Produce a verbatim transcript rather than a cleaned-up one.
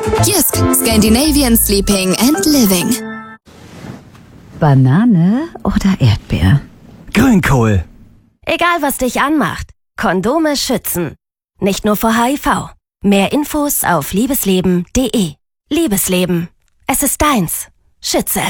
Jysk, Scandinavian Sleeping and Living. Banane oder Erdbeer? Grünkohl. Egal, was dich anmacht, Kondome schützen. Nicht nur vor H I V. Mehr Infos auf liebesleben punkt de. Liebesleben. Es ist deins. Schütze es.